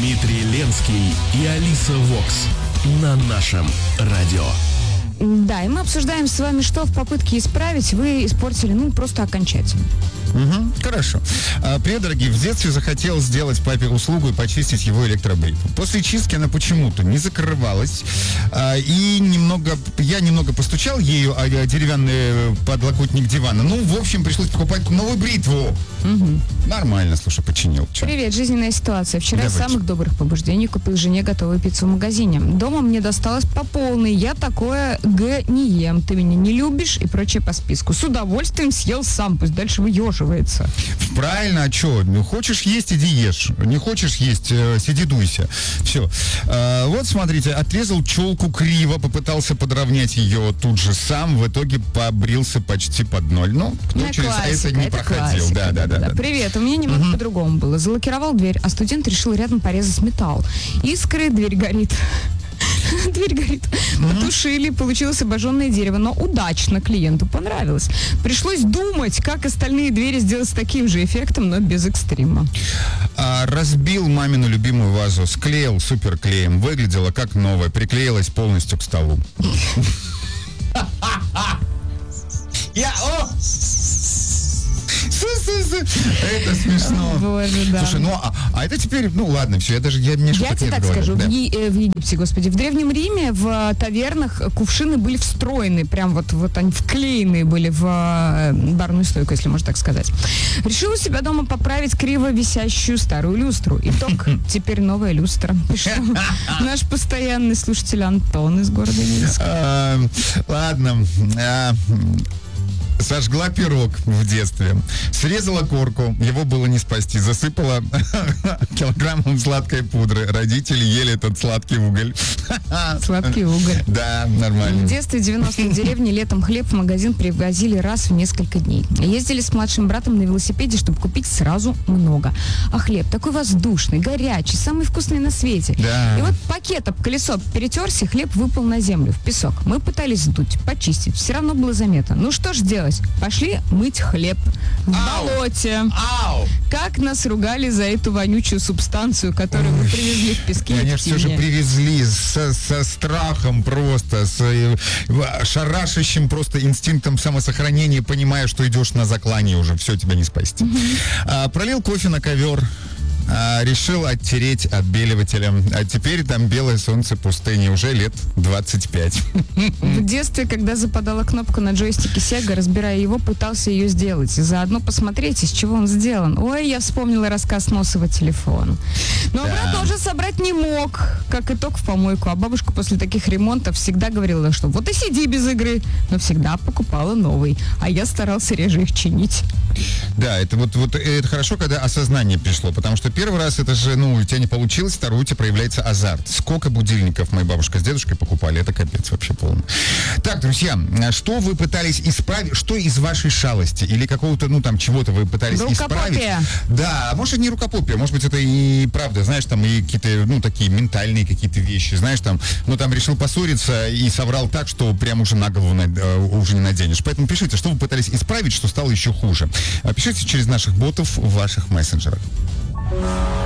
Дмитрий Ленский и Алиса Вокс на нашем радио. Да, и мы обсуждаем с вами, что в попытке исправить вы испортили, просто окончательно. Хорошо. Привет, дорогие. В детстве захотел сделать папе услугу и почистить его электробритву. После чистки она почему-то не закрывалась. И я немного постучал ею о деревянный подлокотник дивана. В общем, пришлось покупать новую бритву. Нормально, слушай, починил. Че? Привет, жизненная ситуация. Вчера из самых добрых побуждений купил жене готовую пиццу в магазине. Дома мне досталось по полной. Я такое не ем. Ты меня не любишь и прочее по списку. С удовольствием съел сам, пусть дальше выеживается. Правильно, а что? Хочешь есть, иди ешь. Не хочешь есть, сиди дуйся. Все. Вот, смотрите, отрезал челку криво, попытался подровнять ее тут же сам, в итоге побрился почти под ноль. Кто через это не проходил. Да. Привет, у меня немного по-другому было. Залокировал дверь, а студент решил рядом порезать металл. Искры, дверь горит. Дверь горит. Потушили, получилось обожженное дерево, но удачно, клиенту понравилось. Пришлось думать, как остальные двери сделать с таким же эффектом, но без экстрима. Разбил мамину любимую вазу, склеил суперклеем, выглядела как новая, приклеилась полностью к столу. Это смешно. Боже, да. Слушай, а это теперь, ладно, все, я не шуток. Я тебе так скажу, да. В Египте, господи, в Древнем Риме в тавернах кувшины были встроены, прям вот они вклеены были в барную стойку, если можно так сказать. Решил у себя дома поправить криво висящую старую люстру. Итог, теперь новая люстра. Наш постоянный слушатель Антон из города Минска. Ладно. Сожгла пирог в детстве. Срезала корку, его было не спасти. Засыпала килограммом сладкой пудры. Родители ели этот сладкий уголь. Сладкий уголь. Да, нормально. В детстве 90-х в деревне летом хлеб в магазин привозили раз в несколько дней. Ездили с младшим братом на велосипеде, чтобы купить сразу много. А хлеб такой воздушный, горячий, самый вкусный на свете. Да. И вот пакет об колесо перетерся, хлеб выпал на землю, в песок. Мы пытались сдуть, почистить. Все равно было заметно. Что ж делать? Пошли мыть хлеб в болоте. Как нас ругали за эту вонючую субстанцию, которую мы привезли в песке. Конечно, все же привезли со страхом просто, с шарашащим просто инстинктом самосохранения, понимая, что идешь на заклание уже, все, тебя не спасти. Пролил кофе на ковер. Решил оттереть отбеливателем. А теперь там белое солнце пустыни. Уже лет 25. В детстве, когда западала кнопка на джойстике Sega, разбирая его, пытался ее сделать. И заодно посмотреть, из чего он сделан. Ой, я вспомнила рассказ Носова телефона. Но брат тоже собрать не мог. Как итог, в помойку. А бабушка после таких ремонтов всегда говорила, что вот и сиди без игры. Но всегда покупала новый. А я старался реже их чинить. Да, это вот это хорошо, когда осознание пришло, потому что первый раз это же, у тебя не получилось, второй у тебя проявляется азарт. Сколько будильников моя бабушка с дедушкой покупали, это капец вообще полный. Так, друзья, что вы пытались исправить, что из вашей шалости или какого-то, чего-то вы пытались исправить? Да, может, не рукопопие, может быть, это и правда, знаешь, там и какие-то, такие ментальные какие-то вещи, знаешь, там решил поссориться и соврал так, что прям уже на голову уже не наденешь. Поэтому пишите, что вы пытались исправить, что стало еще хуже. Пишите через наших ботов в ваших мессенджерах.